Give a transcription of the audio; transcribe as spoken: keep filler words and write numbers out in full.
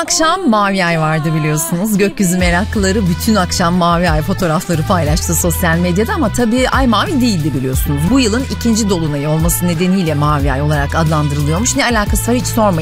akşam mavi ay vardı biliyorsunuz. Gökyüzü meraklıları bütün akşam mavi ay fotoğrafları paylaştı sosyal medyada ama tabii ay mavi değildi biliyorsunuz. Bu yılın ikinci dolunayı olması nedeniyle mavi ay olarak adlandırılıyormuş. Ne alakası var hiç sormayın.